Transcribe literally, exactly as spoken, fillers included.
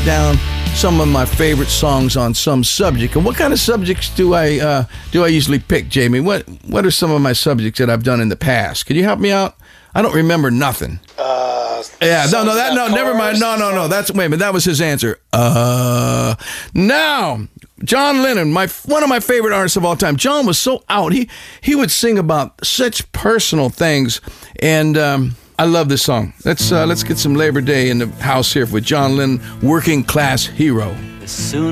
down some of my favorite songs on some subject. And what kind of subjects do I uh, do I usually pick, Jamie? What What are some of my subjects that I've done in the past? Can you help me out? I don't remember nothing. Uh, yeah, no, no, that, no, never mind. No, no, no. That's wait a minute. That was his answer. Uh, now, John Lennon, my one of my favorite artists of all time. John was so out. He he would sing about such personal things, and um, I love this song. Let's uh, let's get some Labor Day in the house here with John Lennon, Working Class Hero. Soon